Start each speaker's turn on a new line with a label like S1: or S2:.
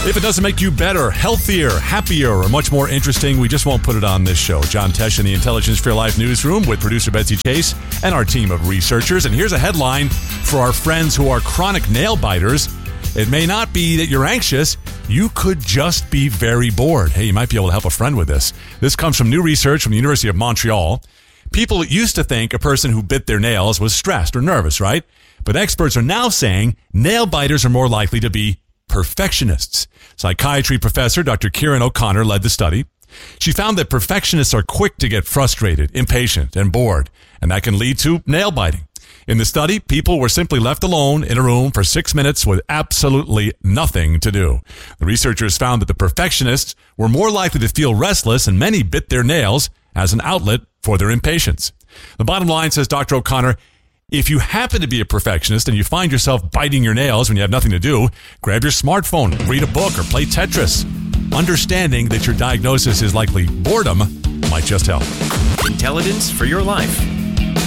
S1: If it doesn't make you better, healthier, happier, or much more interesting, we just won't put it on this show. John Tesh in the Intelligence for Your Life newsroom with producer Betsy Chase and our team of researchers. And here's a headline for our friends who are chronic nail biters. It may not be that you're anxious. You could just be very bored. Hey, you might be able to help a friend with this. This comes from new research from the University of Montreal. People used to think a person who bit their nails was stressed or nervous, right? But experts are now saying nail biters are more likely to be perfectionists. Psychiatry professor Dr. Kieran O'Connor led the study. She found that perfectionists are quick to get frustrated, impatient, and bored, and that can lead to nail biting. In the study, people were simply left alone in a room for 6 minutes with absolutely nothing to do. The researchers found that the perfectionists were more likely to feel restless, and many bit their nails as an outlet for their impatience. The bottom line, says Dr. O'Connor, if you happen to be a perfectionist and you find yourself biting your nails when you have nothing to do, grab your smartphone, read a book, or play Tetris. Understanding that your diagnosis is likely boredom might just help.
S2: Intelligence for Your Life.